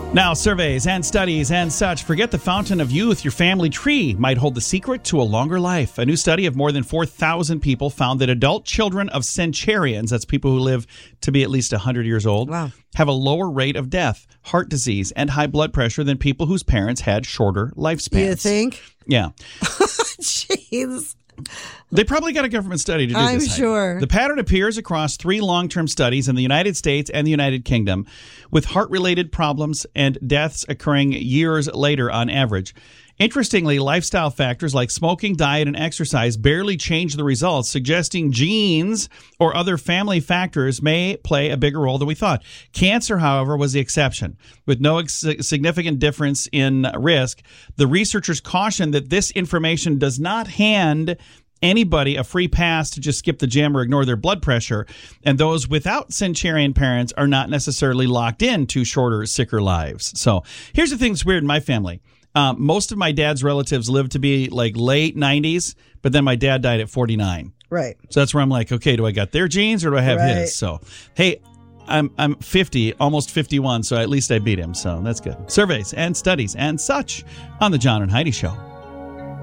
Now, surveys and studies and such. Forget the fountain of youth. Your family tree might hold the secret to a longer life. A new study of more than 4,000 people found that adult children of centenarians, that's people who live to be at least 100 years old, Wow. have a lower rate of death, heart disease, and high blood pressure than people whose parents had shorter lifespans. You think? Yeah. Jeez. They probably got a government study to do I'm this. sure. The pattern appears across 3 long-term studies in the United States and the United Kingdom, with heart-related problems and deaths occurring years later on average. Interestingly, lifestyle factors like smoking, diet, and exercise barely change the results, suggesting genes or other family factors may play a bigger role than we thought. Cancer, however, was the exception. With no significant difference in risk, the researchers caution that this information does not hand anybody a free pass to just skip the gym or ignore their blood pressure, and those without centenarian parents are not necessarily locked into shorter, sicker lives. So here's the thing that's weird in my family. Most of my dad's relatives lived to be like late 90s, but then my dad died at 49. Right. So that's where I'm like, okay, do I got their genes or do I have Right. his? So, hey, I'm 50, almost 51, so at least I beat him. So that's good. Surveys and studies and such on The John and Heidi Show.